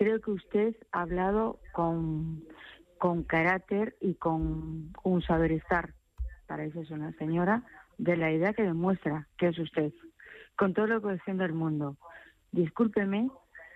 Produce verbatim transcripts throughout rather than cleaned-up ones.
creo que usted ha hablado con, con carácter y con un saber estar. Para eso es una señora de la edad que demuestra que es usted, con todo lo que defiende el mundo. Discúlpeme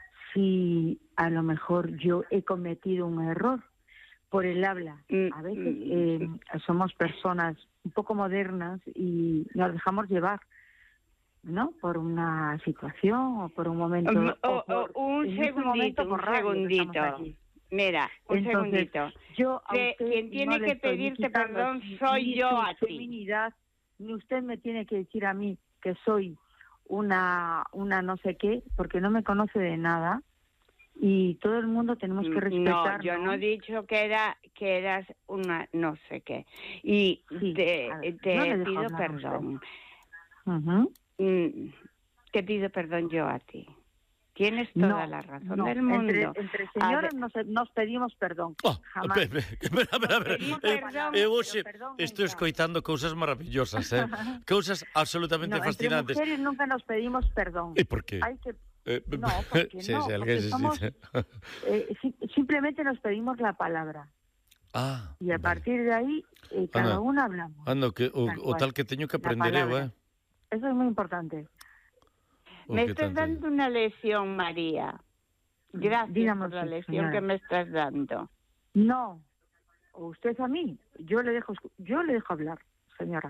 si a lo mejor yo he cometido un error por el habla. A veces eh, somos personas un poco modernas y nos dejamos llevar, ¿no? Por una situación o por un momento. O, o, por, o un segundito, momento por un radio, segundito. Mira, un Entonces, segundito. Yo a Te, usted quien tiene no que pedirte perdón soy ni yo su a ti. feminidad, ni usted me tiene que decir a mí que soy una, una no sé qué, porque no me conoce de nada. Y todo el mundo tenemos que respetar. No, yo no, no he dicho que era que eras una no sé qué. Y sí, te, ver, te no pido perdón. Uh-huh. Mm, te pido perdón yo a ti. Tienes toda no, la razón no. del mundo. Entre, entre señoras nos, nos pedimos perdón. Oh, Jamás. Espera, espera, espera. Perdón, eu hoxe estou escoitando cousas maravillosas, eh? Cousas absolutamente no, fascinantes. Entre mujeres nunca nos pedimos perdón. ¿Y por qué? Hay que Eh, no, porque sí, no, sí, porque sí, somos, sí. eh, si, simplemente nos pedimos la palabra. Ah, y a vale. partir de ahí, eh, cada uno hablamos. Ando, que, o, tal o tal que teño que aprender eu, eh? Eso es muy importante. Me estás tanto... dando una lección, María. Gracias Dígame por la lección señora. que me estás dando. No, usted a mí, yo le dejo, yo le dejo hablar, señora.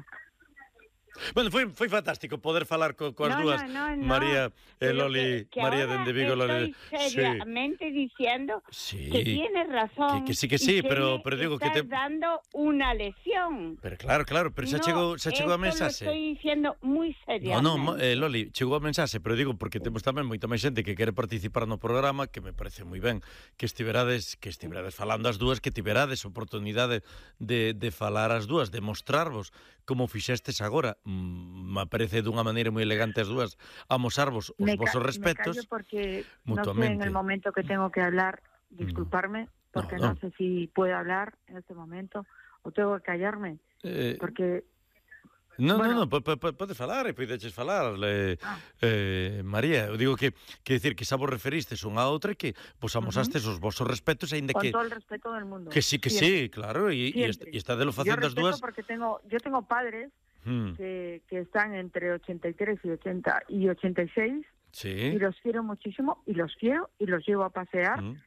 Bueno, foi, foi fantástico poder falar co, coas no, dúas, no, no, María e no. Loli, que, que María dende Vigo, Loli. Estoy seriamente sí. diciendo sí. que tienes razón. Que, que sí, que sí, que pero, pero digo que te... dando una lección. Pero claro, claro, pero xa no, chegou, xa chegou a mensaxe. Lo estoy diciendo moi seriamente. No, no, eh, Loli, chegou a mensaxe, pero digo porque temos tamén moita máis xente que quere participar no programa, que me parece moi ben que estiverades, que estiverades falando as dúas, que tiverades oportunidade de, de falar as dúas, de mostrarvos como fixestes agora. Me parece dunha maneira moi elegante as dúas amosarvos os me vosos respetos. Me callo porque mutuamente. No sé en el momento que tengo que hablar, disculparme, porque no, no. no sé si puedo hablar en este momento o tengo que callarme, eh... porque... No, bueno. no, no, podes falar e podeches falar, eh, ah. eh, María. Eu digo que, que decir que xa vos referistes unha a outra e que vos amosastes uh-huh. os vosos respetos, aínda que... Con todo el respeto del mundo. Que sí, que Siempre. sí, claro, e, e está de lo facendo as dúas... Yo respeto porque tengo, yo tengo padres hmm. que, que están entre ochenta y tres y ochenta y ochenta y seis, sí. y los quiero muchísimo, y los quiero, y los llevo a pasear, hmm.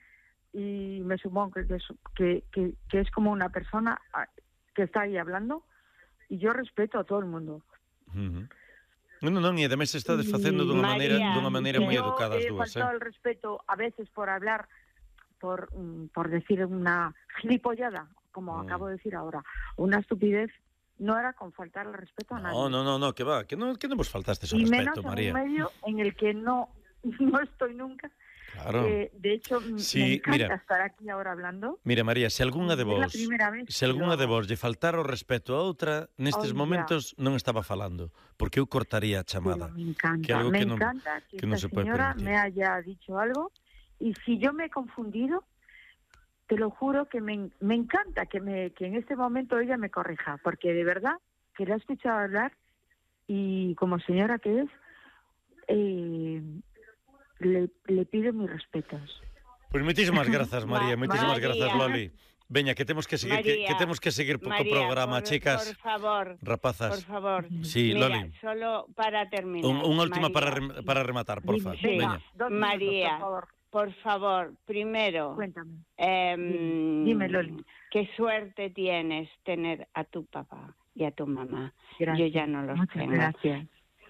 y me supongo que, que, que, que es como una persona que está ahí hablando, y yo respeto a todo el mundo. Uh-huh. Non, non, e ademais está desfacendo dunha maneira, dunha maneira moi educada as dúas, eh. Faltado el respeto a veces por hablar, por, por decir una gilipollada, como mm. acabo de decir ahora, una estupidez, no era con faltar el respeto a nadie. No, no, no, no, que va, que no, que non vos faltaste o respeto, María. Y menos en un medio en el que no, no estoy nunca. Claro. Eh, de hecho, sí, me encanta mira, estar aquí ahora hablando. Mira, María, se algunha de vos, se algunha de vos lle faltar o respeto a outra, nestes oh, momentos ya. non estaba falando, porque eu cortaría a chamada. Sí, me encanta, que algo me que non, encanta que, que non esta se puede señora permitir. me haya dicho algo, y si yo me he confundido, te lo juro que me, me encanta que, me, que en este momento ella me corrija, porque de verdad que la he escuchado hablar, y como señora que es, eh... Le, le pido mis respetos. Pues muchísimas grazas, María, muchísimas grazas, Loli. Veña, que temos que seguir María, que, que temos que seguir co programa, por, chicas. Por favor. Rapazas. Por favor. Sí, Mira, Loli. Solo para terminar. Un, unha última para rem, para rematar, porfa. Sí. Veña. María, por favor. por favor, primero. Cuéntame. Eh, Dime, Loli. Qué suerte tienes tener a tu papá y a tu mamá. Gracias. Yo ya no los Muchas tengo. Gracias.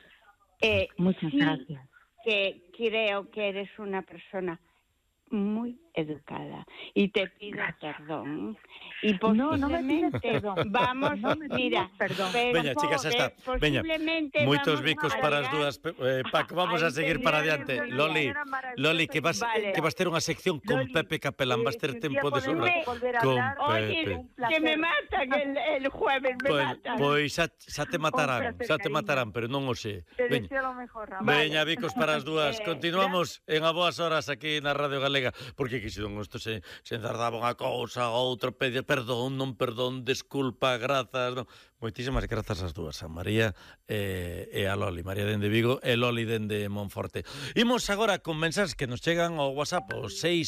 Eh, Muchas sí, gracias. Que creo que eres una persona muy educada y te pido Gracias. perdón y posiblemente no, no me pides perdón. Vamos no me mira perdón. Veña, chicas, xa está. Veña, moitos bicos para as dúas, eh, Paco, vamos a seguir para adiante. Loli, Loli, que vas vale. que vas ter unha sección con Loli, Pepe Capelán, vas ter tempo de sobra con Pepe. Oye, que me matan el, el jueves, me pues, matan. Pois xa, xa te matarán, xa te matarán, pero non o sei. Te deseo lo mejor, Ramón. Veña, bicos para as dúas. Continuamos en A Boas Horas aquí na Radio Galega, porque que se non isto se, se enzardaba unha cousa, outra, pedir perdón, non perdón, desculpa, grazas, non. Moitísimas grazas ás dúas, a María e, e a Loli, María dende Vigo e Loli dende Monforte. Imos agora con mensaxes que nos chegan ao WhatsApp, o seis